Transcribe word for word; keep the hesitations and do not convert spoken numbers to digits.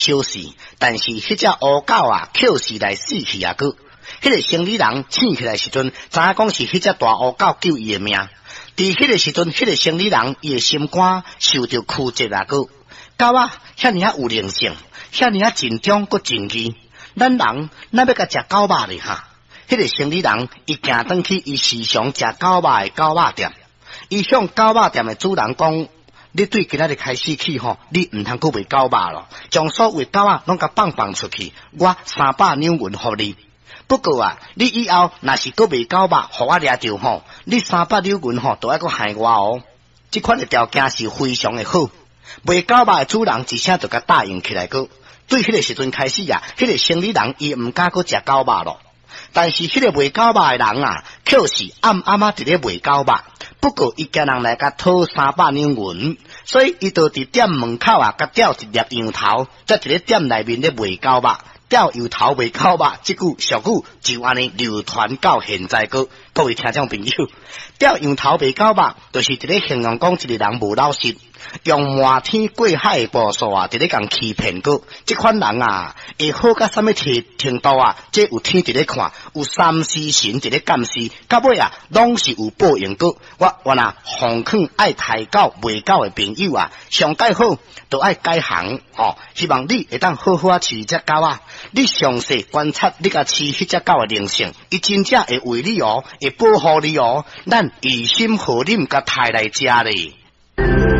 小事，但是迄只乌狗啊，扣死来死去啊个。迄个生理人醒起来时阵，知影讲是迄只大乌狗救伊的命。伫迄个时阵，迄个生理人伊的心肝受到曲折啊个。狗啊，遐尔啊有灵性，遐尔啊真忠佮真义。咱人哪要甲食狗肉咧哈？迄个生理人伊行转去，伊时常食狗肉的狗肉店。伊向狗肉店的主人讲：你对今仔日开始起吼，你毋通佮卖狗肉咯，将所有狗仔拢甲放放出去，我三百两银互你。不过啊，你以后若是佮卖狗肉，互我掠着吼，你三百两银吼，都爱佮害我哦。这款的条件是非常的好。卖狗肉的主人一声就甲答应起来个。对迄个时阵开始啊，迄、那个生理人伊毋敢佮食狗肉咯。但是迄个卖狗肉的人啊，却是暗暗啊伫咧卖狗肉。不过伊惊人来甲讨三百两银，所以伊就伫店门口啊，甲吊一粒羊头，则伫咧店内面咧卖狗肉。吊羊头卖狗肉，即句俗语就安尼流传到现在个。各位听众朋友，吊羊头卖狗肉，就是伫咧形容讲一个人无老实，用瞒天过海的步数啊，伫咧共欺骗个。即款人啊，会好到什么程程度啊？这有天伫咧看，有三思神伫咧监视，到尾啊，拢是有报应个。我我呐，奉劝爱抬狗卖狗的朋友啊，上介好都爱改行哦。希望你会当好好啊饲只狗啊。你详细观察你甲饲迄只狗的灵性，伊真正会为你哦，会保护你哦。咱以心合忍甲抬来食咧。